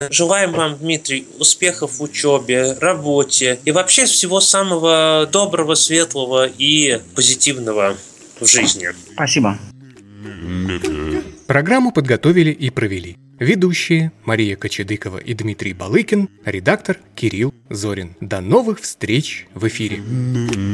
Желаем вам, Дмитрий, успехов в учебе, работе и вообще всего самого доброго, светлого и позитивного в жизни. Спасибо. Программу подготовили и провели ведущие Мария Кочедыкова и Дмитрий Балыкин, редактор Кирилл Зорин. До новых встреч в эфире.